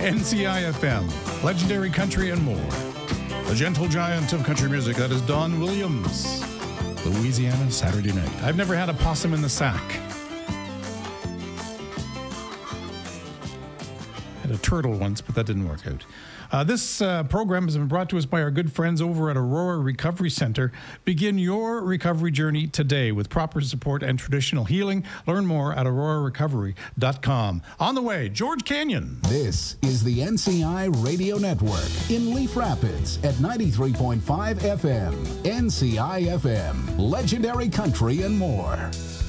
NCIFM, legendary country and more. The gentle giant of country music, that is Don Williams. Louisiana Saturday night. I've never had a possum in the sack. Had a turtle once, but that didn't work out. This program has been brought to us by our good friends over at Aurora Recovery Center. Begin your recovery journey today with proper support and traditional healing. Learn more at aurorarecovery.com. On the way, George Canyon. This is the NCI Radio Network in Leaf Rapids at 93.5 FM. NCI FM, legendary country and more.